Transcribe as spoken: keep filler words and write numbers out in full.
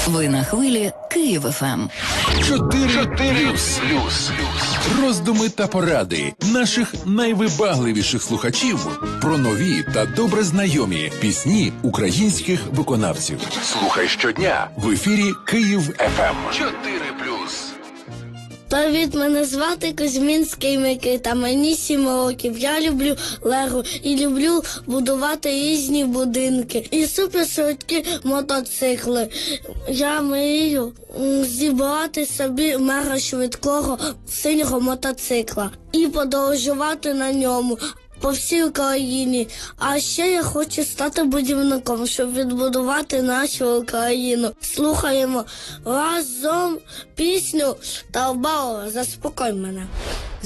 Ви на хвилі Київ еф ем. Чотири плюс. Роздуми та поради наших найвибагливіших слухачів про нові та добре знайомі пісні українських виконавців. Слухай щодня в ефірі Київ еф ем. Чотири плюс. Привіт, мене звати Кузьмінський Микита, мені сім років. Я люблю Лего і люблю будувати різні будинки і супершвидкі мотоцикли. Я мрію зібрати собі мега швидкого синього мотоцикла і подорожувати на ньому по всій Україні. А ще я хочу стати будівником, щоб відбудувати нашу Україну. Слухаємо разом пісню Тарбарова «Заспокой мене».